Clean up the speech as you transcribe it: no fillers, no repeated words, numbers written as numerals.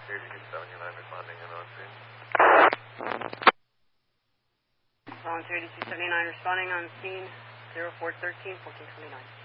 8679 responding and on scene. Volunteer 8679 responding on scene, 0413, 1429.